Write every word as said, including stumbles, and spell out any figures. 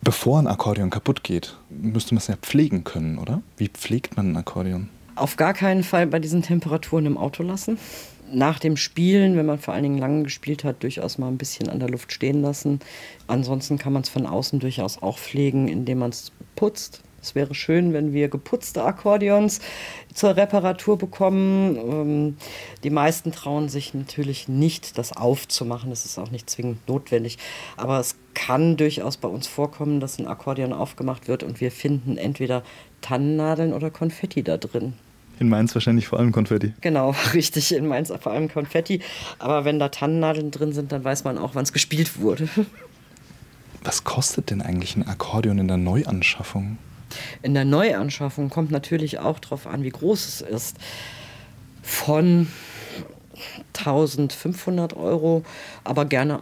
Bevor ein Akkordeon kaputt geht, müsste man es ja pflegen können, oder? Wie pflegt man ein Akkordeon? Auf gar keinen Fall bei diesen Temperaturen im Auto lassen. Nach dem Spielen, wenn man vor allen Dingen lange gespielt hat, durchaus mal ein bisschen an der Luft stehen lassen. Ansonsten kann man es von außen durchaus auch pflegen, indem man es putzt. Es wäre schön, wenn wir geputzte Akkordeons zur Reparatur bekommen. Die meisten trauen sich natürlich nicht, das aufzumachen. Das ist auch nicht zwingend notwendig. Aber es kann durchaus bei uns vorkommen, dass ein Akkordeon aufgemacht wird und wir finden entweder Tannennadeln oder Konfetti da drin. In Mainz wahrscheinlich vor allem Konfetti. Genau, richtig, in Mainz vor allem Konfetti. Aber wenn da Tannennadeln drin sind, dann weiß man auch, wann es gespielt wurde. Was kostet denn eigentlich ein Akkordeon in der Neuanschaffung? In der Neuanschaffung kommt natürlich auch darauf an, wie groß es ist. Von eintausendfünfhundert Euro, aber gerne